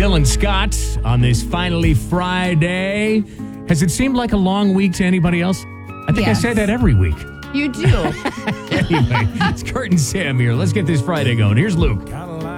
Jill and Scott on this finally Friday. Has it seemed like a long week to anybody else? I think I say that every week. You do. Anyway, it's Kurt and Sam here. Let's get this Friday going. Here's Luke.